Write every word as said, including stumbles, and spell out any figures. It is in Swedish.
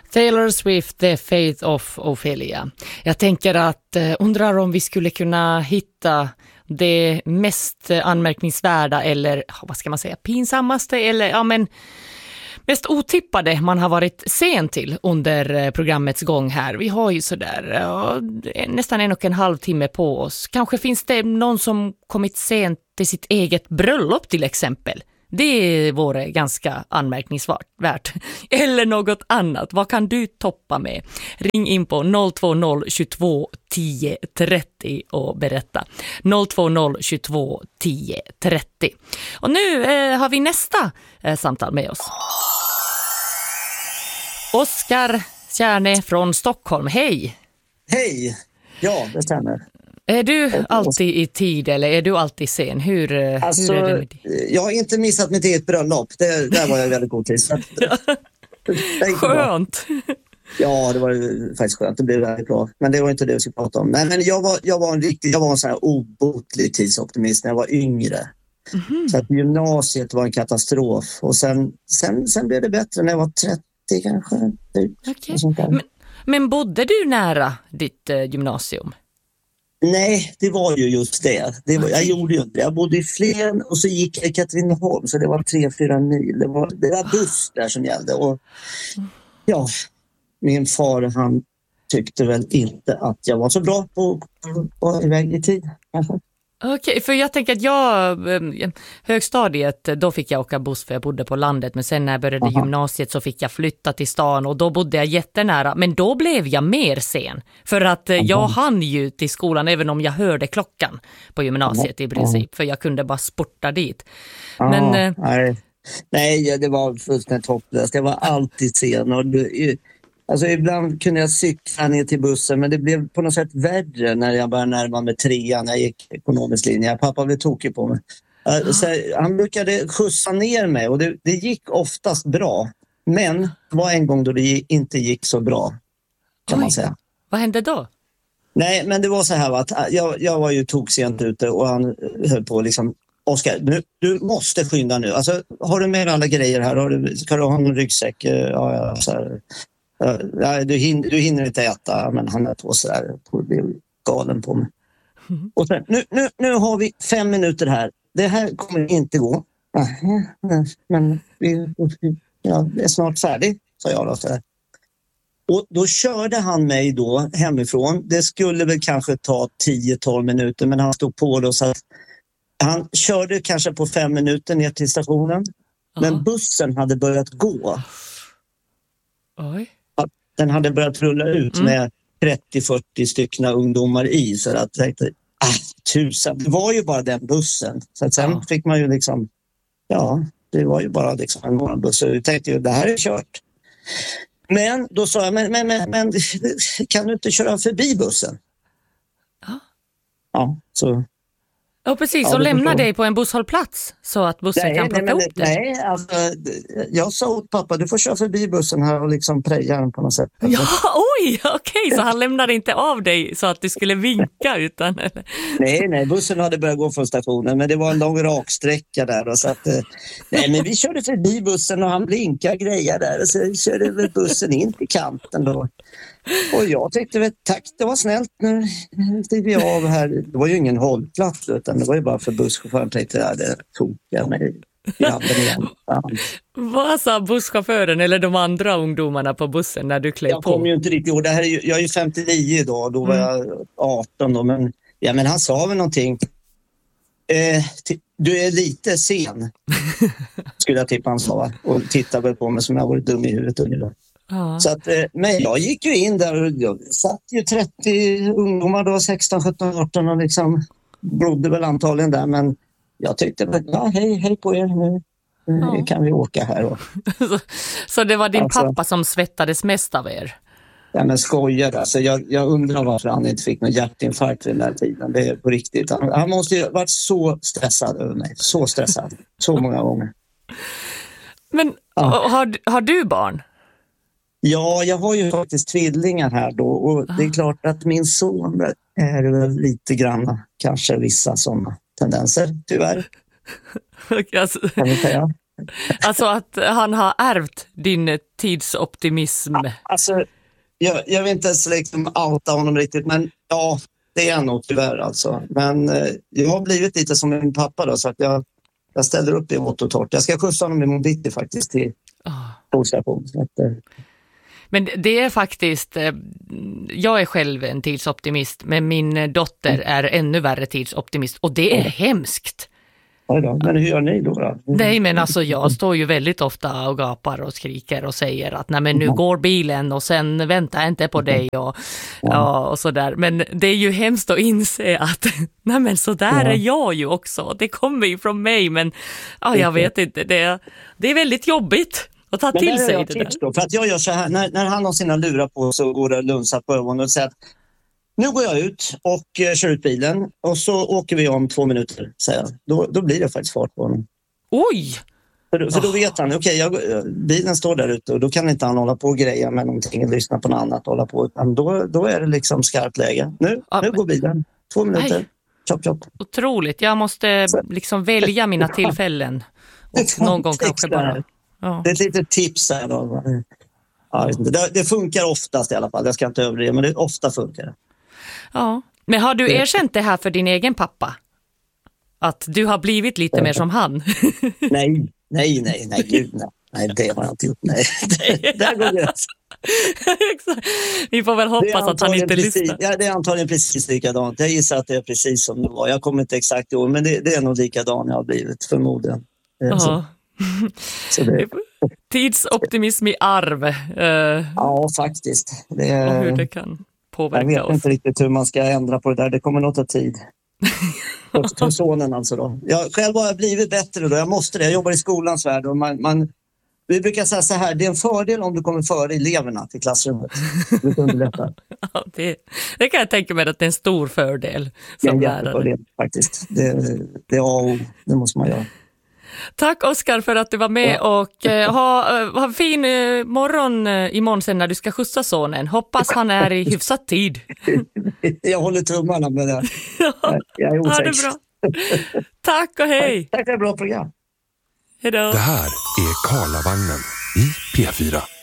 Taylor Swift, The Fate of Ophelia. Jag tänker att eh, undrar om vi skulle kunna hitta det mest anmärkningsvärda eller vad ska man säga, pinsammaste eller ja men mest otippade man har varit sen till under programmets gång här. Vi har ju sådär ja, nästan en och en halv timme på oss. Kanske finns det någon som kommit sent till sitt eget bröllop till exempel. Det vore ganska anmärkningsvärt. Eller något annat. Vad kan du toppa med? Ring in på noll två noll tjugotvå tio trettio och berätta. noll två noll tjugotvå tio trettio. Och nu eh, har vi nästa eh, samtal med oss. Oskar Kärne från Stockholm. Hej! Hej! Ja, det stämmer. Är du alltid i tid eller är du alltid sen? Hur, alltså, hur är det med det? Jag har inte missat mitt eget bröllop. Det, där var jag väldigt god till. Så att, skönt! Ja, det var faktiskt skönt. Det blev väldigt bra. Men det var inte det vi skulle prata om. Men, men jag, var, jag var en riktig, jag var en sån här obotlig tidsoptimist när jag var yngre. Mm-hmm. Så att gymnasiet var en katastrof. Och sen, sen, sen blev det bättre när jag var trettio kanske. Okay. Men, men bodde du nära ditt eh, gymnasium? Nej, det var ju just det. det var, jag gjorde ju inte det. Jag bodde i Flen och så gick jag i Katrineholm så det var tre fyra mil. Det var, det var buss där som gällde. Och ja, min far han tyckte väl inte att jag var så bra på att vara iväg i tid. Kanske. Okej, okay, för jag tänker att jag, högstadiet, då fick jag åka buss för jag bodde på landet. Men sen när jag började Aha. gymnasiet så fick jag flytta till stan och då bodde jag jättenära. Men då blev jag mer sen. För att Aha. jag hann ju till skolan även om jag hörde klockan på gymnasiet i princip. För jag kunde bara sporta dit. Aha. Men, nej. nej, det var fullständigt hopplöst. Jag var alltid sen och du... Alltså ibland kunde jag cykla ner till bussen men det blev på något sätt värre när jag började närma mig trean när jag gick ekonomisk linje. Pappa blev tokig på mig. Så han brukade skjutsa ner mig och det, det gick oftast bra. Men det var en gång då det inte gick så bra kan Oj, man säga. Vad hände då? Nej men det var så här att jag, jag var ju toksent ute och han höll på liksom Oskar, du, du måste skynda nu. Alltså har du med alla grejer här? Har du, ska du ha en ryggsäck? Ja, ja, så här. Ja, du, hinner, du hinner inte äta, men han är på så där och blir galen på mig. Mm. Och sen, nu, nu, nu har vi fem minuter här. Det här kommer inte gå. Men vi, ja, det är snart färdigt, sa jag då. Så där. Och då körde han mig då hemifrån. Det skulle väl kanske ta tio tolv minuter, men han stod på det. Så att han körde kanske på fem minuter ner till stationen. Uh-huh. Men bussen hade börjat gå. Oj. Den hade börjat rulla ut mm. med trettio fyrtio styckna ungdomar i. Så att jag tänkte, ah, tusen. Det var ju bara den bussen. Så att sen ja. fick man ju liksom, ja, det var ju bara liksom en morgonbuss. Så jag tänkte ju, det här är kört. Men då sa jag, men, men, men, men kan du inte köra förbi bussen? Ja. Ja, så... Ja, precis. Ja, och lämna dig på en busshållplats så att bussen nej, kan plocka nej, upp det. Nej, alltså, jag sa åt pappa, du får köra förbi bussen här och liksom preja den på något sätt. Ja, oj, okej. Okay, så han lämnade inte av dig så att du skulle vinka utan... Eller? Nej, nej, bussen hade börjat gå från stationen, men det var en lång raksträcka där. Och så att, nej, men vi körde förbi bussen och han blinkade grejer där och så körde väl bussen in till kanten då. Och jag tyckte väl, tack, det var snällt, nu steg vi av här. Det var ju ingen hållplats utan det var ju bara för busschauffören tänkte jag, det tog jag mig i handen igen. Ja. Vad sa busschauffören eller de andra ungdomarna på bussen när du klev på? Jag kom ju inte riktigt ihåg, det här är ju, jag är ju femtionio idag, då var mm. jag arton då, men, ja, men han sa väl någonting. Eh, t- du är lite sen, skulle jag tippa han sa, och tittade väl på mig som jag varit dum i huvudet ungefär. Ja. Så att, men jag gick ju in där och jag satt ju trettio ungdomar då, sexton, sjutton, arton och liksom blodde väl antagligen där, men jag tyckte, ja hej, hej på er nu, ja. kan vi åka här då. så, så det var din alltså, pappa som svettades mest av er? Ja men skojar, alltså jag, jag undrar varför han inte fick någon hjärtinfarkt vid den här tiden, det är på riktigt. Han, han måste ju varit så stressad över mig, så stressad, så många gånger. Men ja. har, har du barn? Ja, jag har ju faktiskt tvillingar här då och det är klart att min son är väl lite grann, kanske vissa sådana tendenser, tyvärr. Alltså, kan vi säga. Alltså att han har ärvt din tidsoptimism. Alltså, jag, jag vill inte ens liksom outa honom riktigt, men ja, det är nog tyvärr alltså. Men eh, jag har blivit lite som min pappa då, så att jag, jag ställer upp i vått och torrt. Jag ska skjutsa honom i mobitti faktiskt till tågstation. Oh. Men det är faktiskt, jag är själv en tidsoptimist, men min dotter är ännu värre tidsoptimist och det är hemskt. Ja då, men hur gör ni då? då? Nej, men alltså jag står ju väldigt ofta och gapar och skriker och säger att nej, men nu går bilen och sen väntar jag inte på dig och, ja, och sådär. Men det är ju hemskt att inse att nej, men så där är jag ju också. Det kommer ju från mig, men ja, jag vet inte, det, det är väldigt jobbigt att ta till sig det där. Då, för att jag gör så här, när, när han har sina lurar på så går det lunsa på ögonen och säger att nu går jag ut och uh, kör ut bilen och så åker vi om två minuter, säger jag. Då, då blir det faktiskt fart på honom. Oj! För, för då vet han, okej, okay, bilen står där ute och då kan inte han hålla på och greja med någonting och lyssna på något annat och hålla på. Utan då, då är det liksom skarpt läge. Nu, ja, nu går bilen. Två minuter. Nej. Chop, chop. Otroligt. Jag måste liksom välja mina tillfällen. Och någon gång kanske bara... Ja. Det är ett litet tips här då. Ja, det, det funkar oftast i alla fall. Jag ska inte överdriva, men det ofta funkar det. Ja, men har du erkänt det här för din egen pappa? Att du har blivit lite mer som han? Nej, nej, nej, nej, gud, nej. Nej, det har jag inte gjort. Nej, det, där går det. Vi får väl hoppas att han inte lyssnar. Ja, det är antagligen precis likadant. Jag gissar att det är precis som det var. Jag kommer inte exakt ihåg, men det, det är nog likadant jag har blivit, förmodligen. Så. Så det... Tidsoptimism i arv. Uh... Ja, faktiskt. Det är... Och hur det kan påverka oss. Jag vet oss. inte riktigt hur man ska ändra på det där. Det kommer nog ta tid. För sonen alltså då. Jag själv har jag blivit bättre då. Jag måste det. Jag jobbar i skolans värld och man, man, vi brukar säga så här, det är en fördel om du kommer före eleverna till klassrummet. Det underlättar. Ja, det, det kan jag tänka mig att det är en stor fördel som det är lärare. Fördel, faktiskt. Det, det är A och O. Det måste man göra. Tack Oskar för att du var med och eh, ha, ha en fin eh, morgon eh, imorgon sen när du ska skjutsa sonen. Hoppas han är i hyfsat tid. Jag håller tummarna med det. Ja, jag är ha det bra. Tack och hej. Tack för ett bra program. Hej då. Det här är Karlavagnen i P fyra.